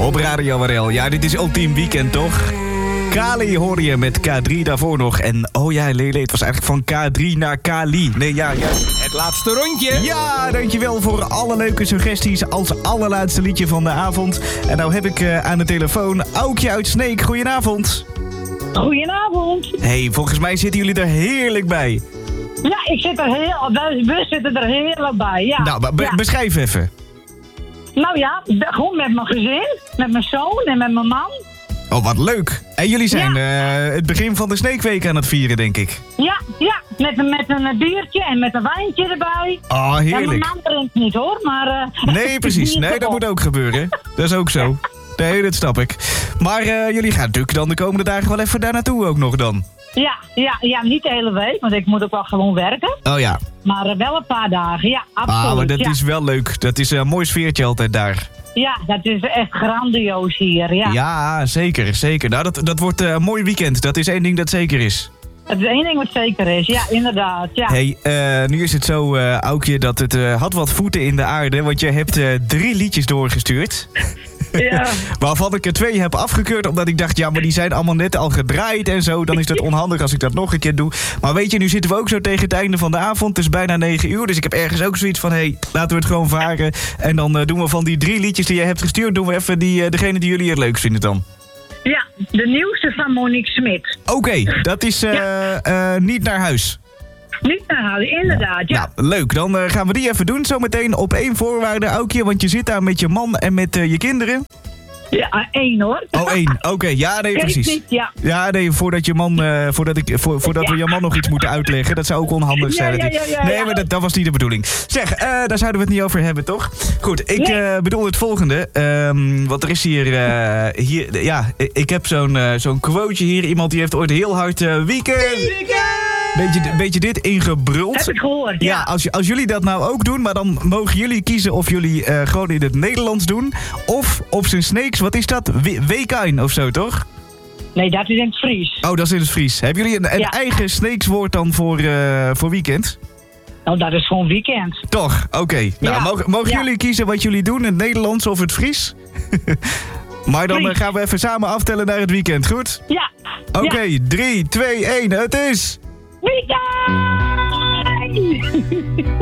Op Radio Warel. Ja, dit is Ultiem Weekend, toch? Kali hoorde je met K3 daarvoor nog. En oh ja, Lele, het was eigenlijk van K3 naar Kali. Nee, ja. Het laatste rondje. Ja, dankjewel voor alle leuke suggesties als allerlaatste liedje van de avond. En nou heb ik aan de telefoon Aukje uit Sneek. Goedenavond. Goedenavond. Hey, volgens mij zitten jullie er heerlijk bij. Ja, we zitten er heerlijk bij, ja. Nou, beschrijf even. Nou ja, gewoon met mijn gezin, met mijn zoon en met mijn man. Oh, wat leuk. En jullie zijn het begin van de Sneekweek aan het vieren, denk ik. Ja, met een biertje en met een wijntje erbij. Oh, heerlijk. En mijn man drinkt niet hoor, maar... Nee, precies. Nee, dat moet ook gebeuren. Dat is ook zo. Nee, dat snap ik. Maar jullie gaan natuurlijk dan de komende dagen wel even daar naartoe ook nog dan. Ja, niet de hele week, want ik moet ook wel gewoon werken. Oh ja. Maar wel een paar dagen, ja, absoluut. Ah, maar dat is wel leuk. Dat is een mooi sfeertje altijd daar. Ja, dat is echt grandioos hier, ja. Ja, zeker. Nou, dat wordt een mooi weekend. Dat is één ding dat zeker is. Dat is één ding wat zeker is, ja, inderdaad, ja. Hey, nu is het zo, Aukje, dat het had wat voeten in de aarde, want je hebt 3 liedjes doorgestuurd. Ja. Waarvan ik er 2 heb afgekeurd, omdat ik dacht, ja, maar die zijn allemaal net al gedraaid en zo. Dan is het onhandig als ik dat nog een keer doe. Maar weet je, nu zitten we ook zo tegen het einde van de avond. Het is bijna 9 uur, dus ik heb ergens ook zoiets van, hey, laten we het gewoon varen. En dan doen we van die 3 liedjes die je hebt gestuurd, doen we even degene die jullie het leukst vinden dan. Ja, de nieuwste van Monique Smit. Oké, dat is Niet naar huis. Niet naar huis, inderdaad, ja. Nou, leuk. Dan gaan we die even doen zometeen op 1 voorwaarde, Aukje. Want je zit daar met je man en met je kinderen. Ja, 1 hoor. Oh, 1. Oké, ja, nee, precies. Niet, ja. Ja, nee, voordat we je man nog iets moeten uitleggen. Dat zou ook onhandig zijn. Nee, maar dat was niet de bedoeling. Zeg, daar zouden we het niet over hebben, toch? Goed, ik bedoel het volgende. Want er is hier ik heb zo'n quoteje hier. Iemand die heeft ooit heel hard weekend. Beetje dit ingebruld. Heb ik gehoord, ja. Als jullie dat nou ook doen, maar dan mogen jullie kiezen of jullie gewoon in het Nederlands doen. Of op zijn Sneeks, wat is dat? Weekijn of zo, toch? Nee, dat is in het Fries. Oh, dat is in het Fries. Hebben jullie een eigen Sneekswoord dan voor weekend? Nou, dat is gewoon weekend. Toch? Oké. Nou, mogen jullie kiezen wat jullie doen, het Nederlands of het Fries? Maar dan gaan we even samen aftellen naar het weekend, goed? Ja. Oké, 3, 2, 1, het is... Weekend!